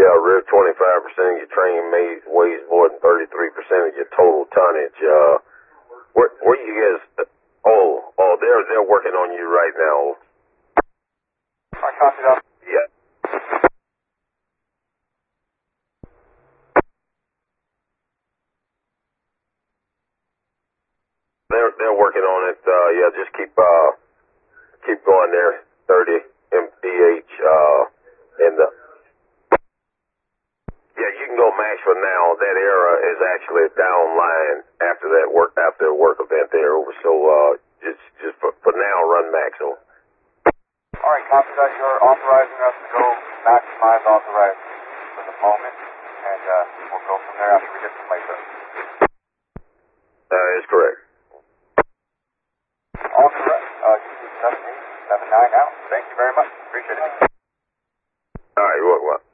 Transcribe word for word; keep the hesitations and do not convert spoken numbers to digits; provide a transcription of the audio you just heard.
Yeah, Rick, twenty-five percent of your train may, weighs more than thirty-three percent of your total tonnage. Uh, where, where you guys, oh, oh, they're, they're working on you right now. I copy that. Yeah. They're, they're working on it. Uh, yeah, just keep, uh, keep going there. thirty M P H, uh, and the, yeah, you can go max for now. That era is actually a down line after that work, after the work event there over. So, uh, just, just for, for now, run max on. All right, copy that. You're authorizing us to go maximize authorized for the moment, and uh, we'll go from there after we get some later. That is correct. All correct. Uh, you seven eight seven nine out. Thank you very much. Appreciate it. All right, what, what?